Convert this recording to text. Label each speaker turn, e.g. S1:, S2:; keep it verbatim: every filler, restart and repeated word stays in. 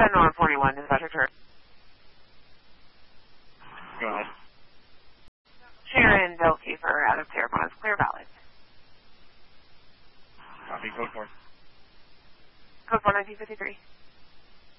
S1: seven one forty-one, is that your turn?
S2: Go ahead.
S1: Sharon Del Kiefer out of Terrebonne, Clear Valley.
S2: Copy, code four.
S1: Code four nineteen fifty-three.